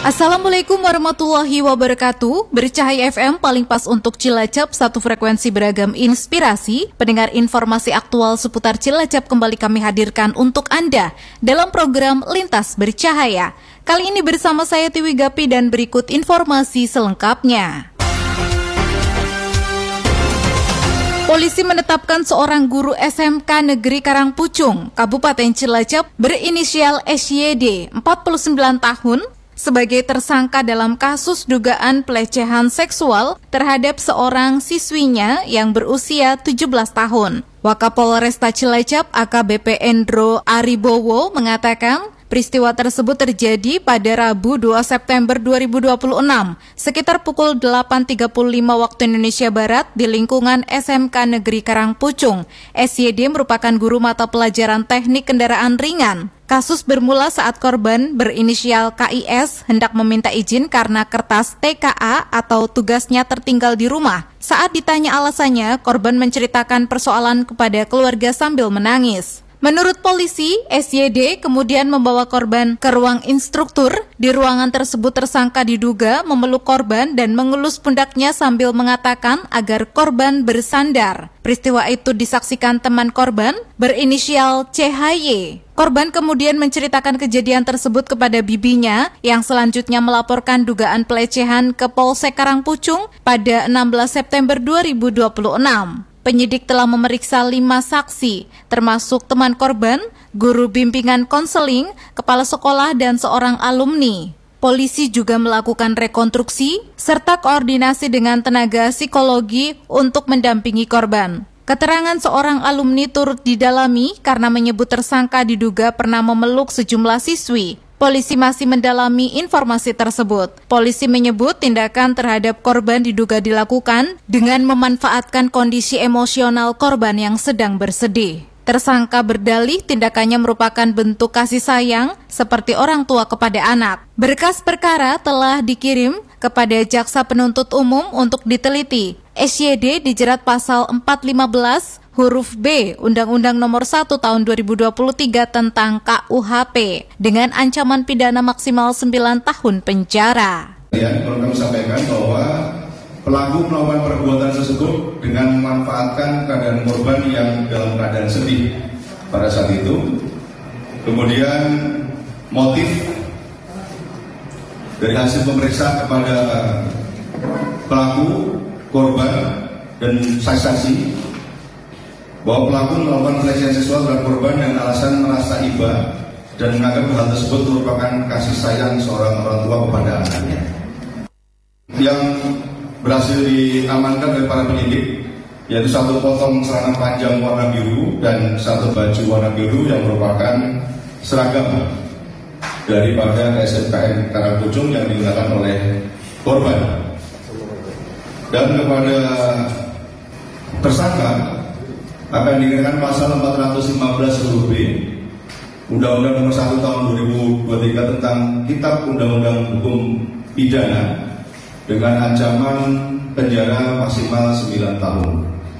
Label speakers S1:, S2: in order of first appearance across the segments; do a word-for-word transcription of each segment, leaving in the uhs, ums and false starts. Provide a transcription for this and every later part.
S1: Assalamualaikum warahmatullahi wabarakatuh. Bercahaya F M paling pas untuk Cilacap, satu frekuensi beragam inspirasi. Pendengar informasi aktual seputar Cilacap kembali kami hadirkan untuk Anda dalam program Lintas Bercahaya. Kali ini bersama saya Tiwi Gapi dan berikut informasi selengkapnya. Polisi menetapkan seorang guru S M K Negeri Karangpucung, Kabupaten Cilacap berinisial S Y D, empat puluh sembilan tahun, sebagai tersangka dalam kasus dugaan pelecehan seksual terhadap seorang siswinya yang berusia tujuh belas tahun. Wakapolresta Cilacap A K B P Endro Aribowo mengatakan peristiwa tersebut terjadi pada Rabu dua September dua ribu dua puluh enam sekitar pukul delapan tiga puluh lima waktu Indonesia Barat di lingkungan S M K Negeri Karangpucung. S Y D merupakan guru mata pelajaran teknik kendaraan ringan. Kasus bermula saat korban berinisial K I S hendak meminta izin karena kertas T K A atau tugasnya tertinggal di rumah. Saat ditanya alasannya, korban menceritakan persoalan kepada keluarga sambil menangis. Menurut polisi, S Y D kemudian membawa korban ke ruang instruktur. Di ruangan tersebut tersangka diduga memeluk korban dan mengelus pundaknya sambil mengatakan agar korban bersandar. Peristiwa itu disaksikan teman korban berinisial C H Y. Korban kemudian menceritakan kejadian tersebut kepada bibinya yang selanjutnya melaporkan dugaan pelecehan ke Polsek Karangpucung pada enam belas September dua ribu dua puluh enam. Penyidik telah memeriksa lima saksi, termasuk teman korban, guru bimbingan konseling, kepala sekolah, dan seorang alumni. Polisi juga melakukan rekonstruksi serta koordinasi dengan tenaga psikologi untuk mendampingi korban. Keterangan seorang alumni turut didalami karena menyebut tersangka diduga pernah memeluk sejumlah siswi. Polisi masih mendalami informasi tersebut. Polisi menyebut tindakan terhadap korban diduga dilakukan dengan memanfaatkan kondisi emosional korban yang sedang bersedih. Tersangka berdalih tindakannya merupakan bentuk kasih sayang seperti orang tua kepada anak. Berkas perkara telah dikirim kepada Jaksa Penuntut Umum untuk diteliti. S Y D dijerat pasal empat lima belas huruf B Undang-Undang Nomor satu Tahun dua ribu dua puluh tiga tentang K U H P dengan ancaman pidana maksimal sembilan tahun penjara.
S2: Ya, perlu kami sampaikan bahwa pelaku melakukan perbuatan tersebut dengan memanfaatkan keadaan korban yang dalam keadaan sedih pada saat itu. Kemudian motif dari hasil pemeriksaan kepada pelaku, korban, dan saksi-saksi bahwa pelaku melakukan pelecehan seksual terhadap korban dengan alasan merasa iba dan menganggap hal tersebut merupakan kasih sayang seorang orang tua kepada anaknya. Yang berhasil diamankan oleh para penyidik yaitu satu potong celana panjang warna biru dan satu baju warna biru yang merupakan seragam daripada S M K N Karangpucung yang digunakan oleh korban. Dan kepada tersangka akan dikenakan pasal empat ratus lima belas huruf B Undang-Undang Nomor satu Tahun dua ribu dua puluh tiga tentang Kitab Undang-Undang Hukum Pidana dengan ancaman penjara maksimal sembilan tahun.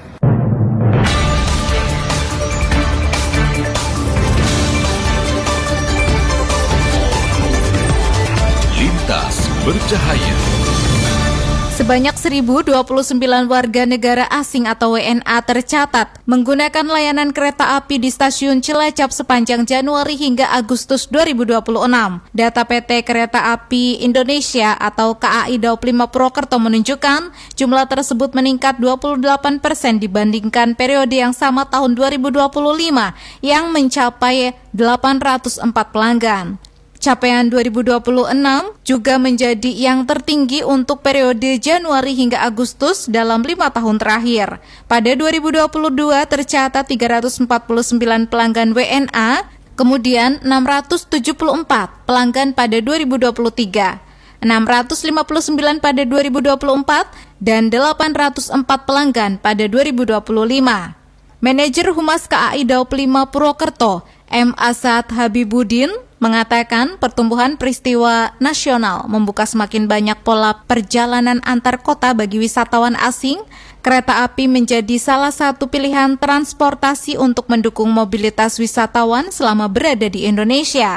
S3: Lintas Bercahaya.
S1: Sebanyak seribu dua puluh sembilan warga negara asing atau W N A tercatat menggunakan layanan kereta api di stasiun Cilacap sepanjang Januari hingga Agustus dua ribu dua puluh enam. Data P T Kereta Api Indonesia atau K A I Daob lima Purwokerto menunjukkan jumlah tersebut meningkat dua puluh delapan persen dibandingkan periode yang sama tahun dua ribu dua puluh lima yang mencapai delapan ratus empat pelanggan. Capaian dua ribu dua puluh enam juga menjadi yang tertinggi untuk periode Januari hingga Agustus dalam lima tahun terakhir. Pada dua ribu dua puluh dua tercatat tiga ratus empat puluh sembilan pelanggan W N A, kemudian enam ratus tujuh puluh empat pelanggan pada dua ribu dua puluh tiga, enam ratus lima puluh sembilan pada dua ribu dua puluh empat, dan delapan ratus empat pelanggan pada dua ribu dua puluh lima. Manajer Humas K A I Daob lima Purwokerto, M. Asad Habibudin, mengatakan pertumbuhan peristiwa nasional membuka semakin banyak pola perjalanan antar kota bagi wisatawan asing. Kereta api menjadi salah satu pilihan transportasi untuk mendukung mobilitas wisatawan selama berada di Indonesia.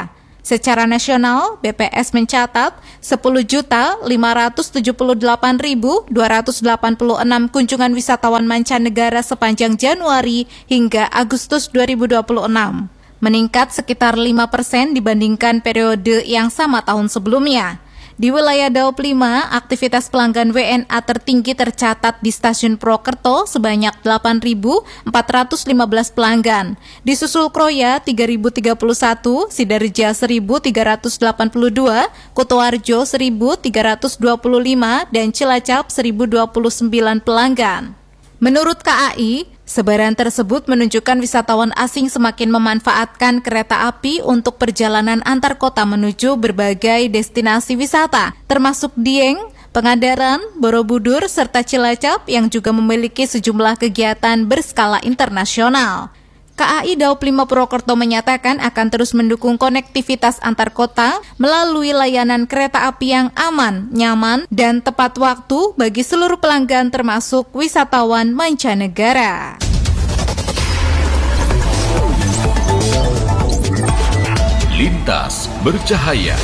S1: Secara nasional, B P S mencatat sepuluh juta lima ratus tujuh puluh delapan ribu dua ratus delapan puluh enam kunjungan wisatawan mancanegara sepanjang Januari hingga Agustus dua ribu dua puluh enam, meningkat sekitar lima persen dibandingkan periode yang sama tahun sebelumnya. Di wilayah Daop lima, aktivitas pelanggan W N A tertinggi tercatat di Stasiun Purwokerto sebanyak delapan ribu empat ratus lima belas pelanggan. Disusul Kroya tiga ribu tiga puluh satu, Sidareja seribu tiga ratus delapan puluh dua, Kutoarjo seribu tiga ratus dua puluh lima, dan Cilacap seribu dua puluh sembilan pelanggan. Menurut K A I, sebaran tersebut menunjukkan wisatawan asing semakin memanfaatkan kereta api untuk perjalanan antar kota menuju berbagai destinasi wisata, termasuk Dieng, Pangandaran, Borobudur, serta Cilacap yang juga memiliki sejumlah kegiatan berskala internasional. K A I Daop lima Purwokerto menyatakan akan terus mendukung konektivitas antar kota melalui layanan kereta api yang aman, nyaman, dan tepat waktu bagi seluruh pelanggan termasuk wisatawan mancanegara.
S3: Lintas Bercahaya.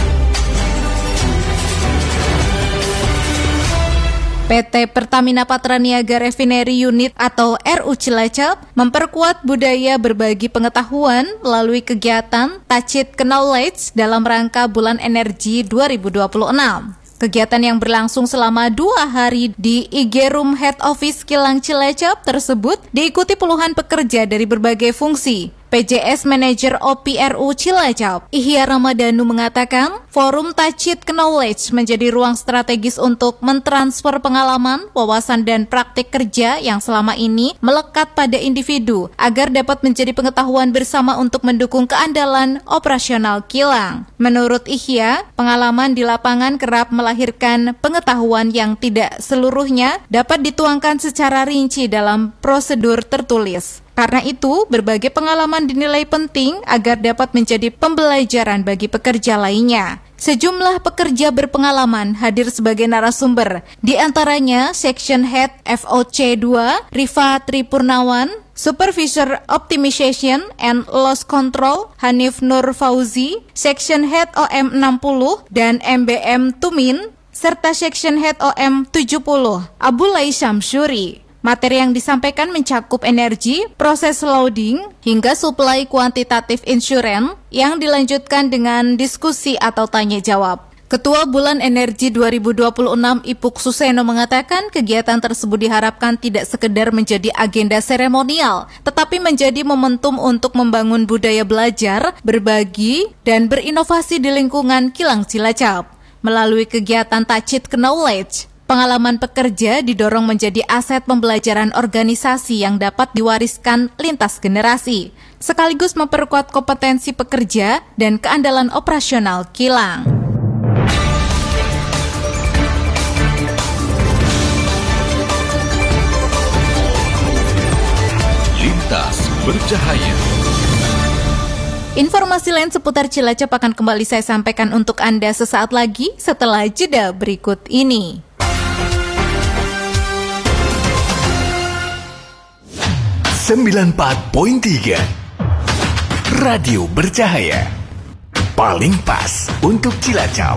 S1: P T Pertamina Patraniaga Refinery Unit atau R U Cilacap memperkuat budaya berbagi pengetahuan melalui kegiatan Touch It Knowledge dalam rangka Bulan Energi dua ribu dua puluh enam. Kegiatan yang berlangsung selama dua hari di I G Room Head Office Kilang Cilacap tersebut diikuti puluhan pekerja dari berbagai fungsi. P J S Manager O P R U Cilacap, Ihya Ramadhanu mengatakan, Forum Touch It Knowledge menjadi ruang strategis untuk mentransfer pengalaman, wawasan, dan praktik kerja yang selama ini melekat pada individu agar dapat menjadi pengetahuan bersama untuk mendukung keandalan operasional kilang. Menurut Ihya, pengalaman di lapangan kerap melahirkan pengetahuan yang tidak seluruhnya dapat dituangkan secara rinci dalam prosedur tertulis. Karena itu, berbagai pengalaman dinilai penting agar dapat menjadi pembelajaran bagi pekerja lainnya. Sejumlah pekerja berpengalaman hadir sebagai narasumber, di antaranya Section Head F O C dua, Rifa Tripurnawan, Supervisor Optimization and Loss Control, Hanif Nur Fauzi, Section Head O M enam puluh, dan M B M Tumin, serta Section Head O M tujuh puluh, Abulai Syamsuri. Materi yang disampaikan mencakup energi, proses loading, hingga suplai kuantitatif insurance yang dilanjutkan dengan diskusi atau tanya jawab. Ketua Bulan Energi dua ribu dua puluh enam Ipuk Suseno mengatakan kegiatan tersebut diharapkan tidak sekedar menjadi agenda seremonial, tetapi menjadi momentum untuk membangun budaya belajar, berbagi, dan berinovasi di lingkungan Kilang Cilacap. Melalui kegiatan Touch It Knowledge, pengalaman pekerja didorong menjadi aset pembelajaran organisasi yang dapat diwariskan lintas generasi, sekaligus memperkuat kompetensi pekerja dan keandalan operasional kilang.
S3: Lintas Bercahaya.
S1: Informasi lain seputar Cilacap akan kembali saya sampaikan untuk Anda sesaat lagi setelah jeda berikut ini.
S4: sembilan puluh empat koma tiga Radio Bercahaya, paling pas untuk Cilacap.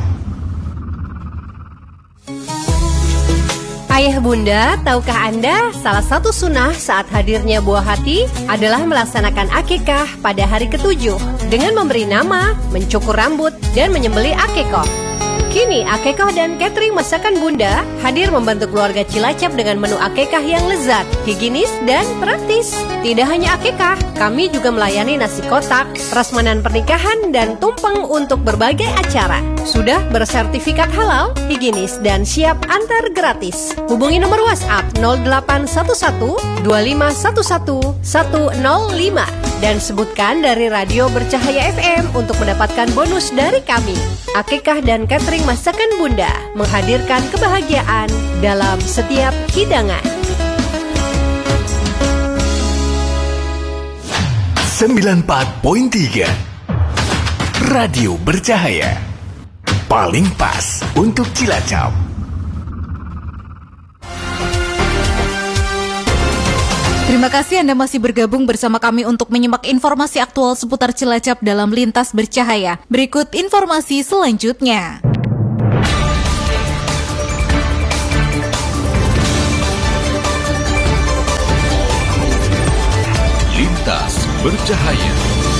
S5: Ayah bunda, tahukah Anda salah satu sunnah saat hadirnya buah hati adalah melaksanakan akikah pada hari ketujuh dengan memberi nama, mencukur rambut, dan menyembelih akikoh. Kini akikah dan catering masakan bunda hadir membantu keluarga Cilacap dengan menu akikah yang lezat, higienis, dan praktis. Tidak hanya akikah, kami juga melayani nasi kotak, prasmanan pernikahan, dan tumpeng untuk berbagai acara. Sudah bersertifikat halal, higienis, dan siap antar gratis. Hubungi nomor WhatsApp nol delapan satu satu dua lima satu satu satu nol lima dan sebutkan dari Radio Bercahaya F M untuk mendapatkan bonus dari kami. Akikah dan catering masakan bunda menghadirkan kebahagiaan dalam setiap hidangan.
S4: sembilan puluh empat koma tiga Radio Bercahaya, paling pas untuk Cilacap.
S1: Terima kasih Anda masih bergabung bersama kami untuk menyimak informasi aktual seputar Cilacap dalam Lintas Bercahaya. Berikut informasi selanjutnya.
S3: Lintas Bercahaya.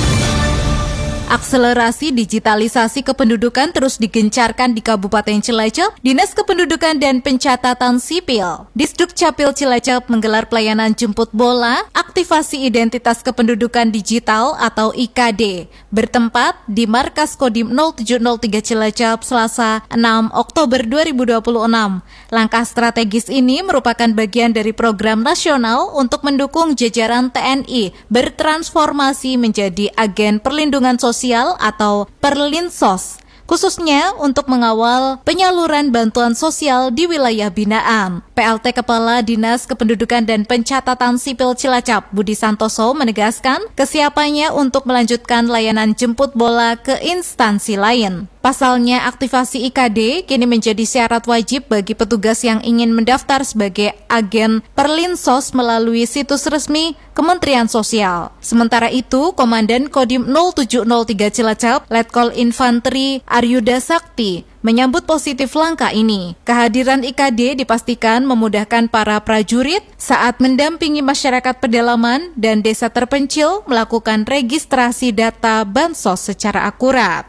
S1: Akselerasi digitalisasi kependudukan terus digencarkan di Kabupaten Cilacap. Dinas Kependudukan dan Pencatatan Sipil Disduk Capil Cilacap menggelar pelayanan jemput bola aktivasi identitas kependudukan digital atau I K D bertempat di Markas Kodim nol tujuh nol tiga Cilacap Selasa enam Oktober dua ribu dua puluh enam. Langkah strategis ini merupakan bagian dari program nasional untuk mendukung jajaran T N I bertransformasi menjadi agen perlindungan sosial atau Perlinsos, khususnya untuk mengawal penyaluran bantuan sosial di wilayah binaan. P L T Kepala Dinas Kependudukan dan Pencatatan Sipil Cilacap, Budi Santoso, menegaskan kesiapannya untuk melanjutkan layanan jemput bola ke instansi lain. Pasalnya, aktivasi I K D kini menjadi syarat wajib bagi petugas yang ingin mendaftar sebagai agen Perlinsos melalui situs resmi Kementerian Sosial. Sementara itu, Komandan Kodim nol tujuh nol tiga Cilacap, Letkol Infanteri Aryuda Sakti, menyambut positif langkah ini. Kehadiran I K D dipastikan memudahkan para prajurit saat mendampingi masyarakat pedalaman dan desa terpencil melakukan registrasi data bansos secara akurat.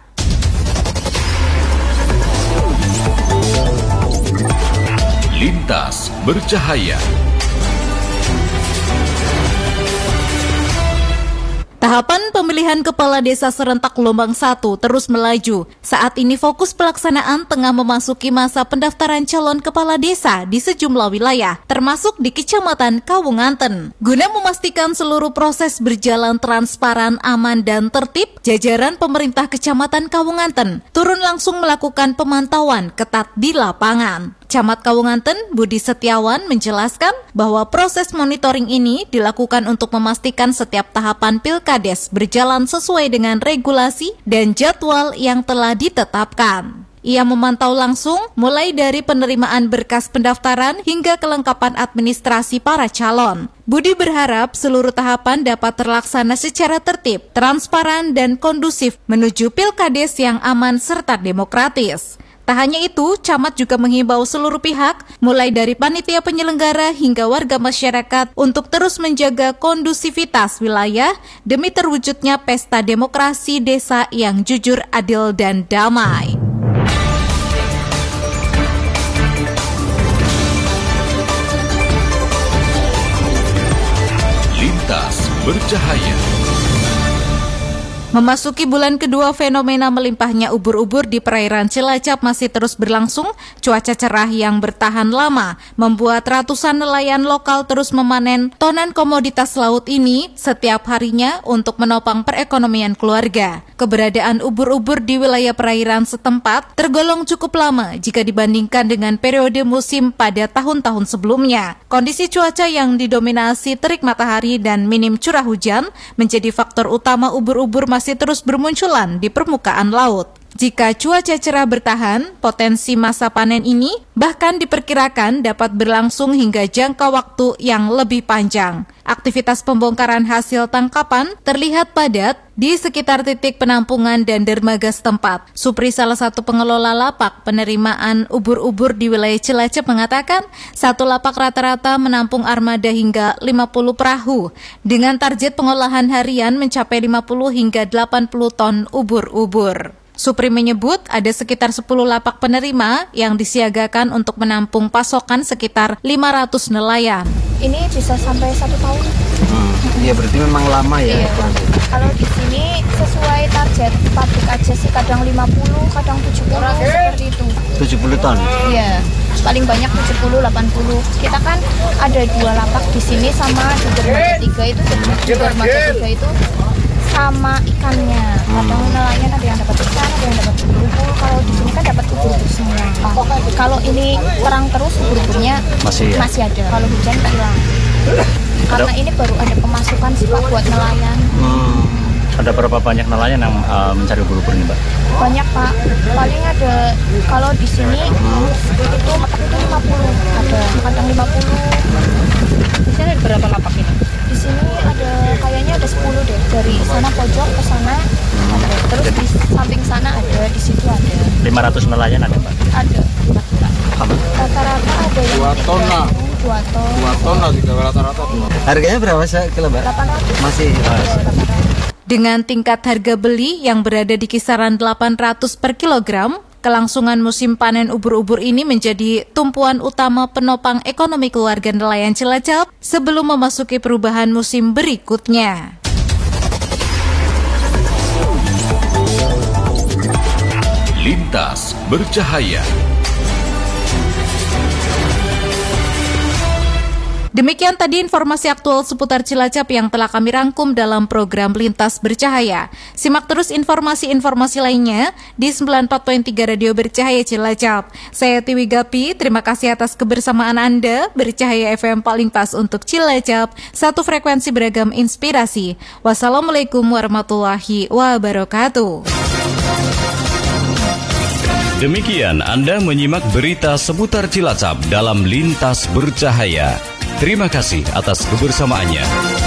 S3: Lintas Bercahaya.
S1: Tahapan pemilihan Kepala Desa serentak gelombang satu terus melaju. Saat ini fokus pelaksanaan tengah memasuki masa pendaftaran calon Kepala Desa di sejumlah wilayah, termasuk di Kecamatan Kawunganten. Guna memastikan seluruh proses berjalan transparan, aman, dan tertib, jajaran pemerintah Kecamatan Kawunganten turun langsung melakukan pemantauan ketat di lapangan. Camat Kawunganten, Budi Setiawan, menjelaskan bahwa proses monitoring ini dilakukan untuk memastikan setiap tahapan Pilkades berjalan sesuai dengan regulasi dan jadwal yang telah ditetapkan. Ia memantau langsung mulai dari penerimaan berkas pendaftaran hingga kelengkapan administrasi para calon. Budi berharap seluruh tahapan dapat terlaksana secara tertib, transparan, dan kondusif menuju Pilkades yang aman serta demokratis. Tak hanya itu, Camat juga menghimbau seluruh pihak, mulai dari panitia penyelenggara hingga warga masyarakat untuk terus menjaga kondusivitas wilayah demi terwujudnya pesta demokrasi desa yang jujur, adil, dan damai.
S3: Lintas Bercahaya.
S1: Memasuki bulan kedua, fenomena melimpahnya ubur-ubur di perairan Cilacap masih terus berlangsung. Cuaca cerah yang bertahan lama membuat ratusan nelayan lokal terus memanen tonan komoditas laut ini setiap harinya untuk menopang perekonomian keluarga. Keberadaan ubur-ubur di wilayah perairan setempat tergolong cukup lama jika dibandingkan dengan periode musim pada tahun-tahun sebelumnya. Kondisi cuaca yang didominasi terik matahari dan minim curah hujan menjadi faktor utama ubur-ubur masih masih terus bermunculan di permukaan laut. Jika cuaca cerah bertahan, potensi masa panen ini bahkan diperkirakan dapat berlangsung hingga jangka waktu yang lebih panjang. Aktivitas pembongkaran hasil tangkapan terlihat padat di sekitar titik penampungan dan dermaga setempat. Supri, salah satu pengelola lapak penerimaan ubur-ubur di wilayah Cilacap, mengatakan satu lapak rata-rata menampung armada hingga lima puluh perahu dengan target pengolahan harian mencapai lima puluh hingga delapan puluh ton ubur-ubur. Supri menyebut ada sekitar sepuluh lapak penerima yang disiagakan untuk menampung pasokan sekitar lima ratus nelayan.
S6: Ini bisa sampai satu tahun.
S7: Hmm, iya berarti memang lama ya.
S6: Iya. Kalau di sini sesuai target pabrik aja sih, kadang lima puluh, kadang tujuh puluh, seperti itu.
S7: tujuh puluh ton?
S6: Iya, paling banyak tujuh puluh, delapan puluh. Kita kan ada dua lapak di sini sama di dermaga tiga itu, di dermaga tiga itu sama ikannya. Kadang nelayan ada yang dapat ikan, ada yang dapat ubur-ubur. Kalau di sini kan dapat ubur-ubur semua. Kalau ini terang terus, ubur-uburnya masih, ya? masih ada. Kalau hujan hilang. Karena ini baru ada pemasukan sih Pak buat nelayan.
S7: Hmm. Ada berapa banyak nelayan yang uh, mencari ubur-ubur ini, Mbak?
S6: Banyak Pak. Paling ada kalau di sini hmm. itu itu lima puluh ada, kadang lima puluh.
S8: Di sini ada berapa lapak ini?
S6: Di sini ada kayaknya ada sepuluh deh, dari sana pojok ke sana ada. Terus di samping sana ada, di situ ada.
S7: lima ratus nelayan ada, Pak?
S6: Ada. Rata-rata ada yang
S8: dua ton lah.
S6: dua ton.
S8: dua ton lah juga rata-rata.
S9: Harganya berapa sih kilo, Mbak?
S6: delapan ratus.
S9: Masih.
S1: Dengan tingkat harga beli yang berada di kisaran delapan ratus per kilogram, kelangsungan musim panen ubur-ubur ini menjadi tumpuan utama penopang ekonomi keluarga nelayan Cilacap sebelum memasuki perubahan musim berikutnya.
S3: Lintas Bercahaya.
S1: Demikian tadi informasi aktual seputar Cilacap yang telah kami rangkum dalam program Lintas Bercahaya. Simak terus informasi-informasi lainnya di sembilan puluh empat koma tiga Radio Bercahaya Cilacap. Saya Tiwi Gapi, terima kasih atas kebersamaan Anda. Bercahaya F M paling pas untuk Cilacap, satu frekuensi beragam inspirasi. Wassalamualaikum warahmatullahi wabarakatuh.
S3: Demikian Anda menyimak berita seputar Cilacap dalam Lintas Bercahaya. Terima kasih atas kebersamaannya.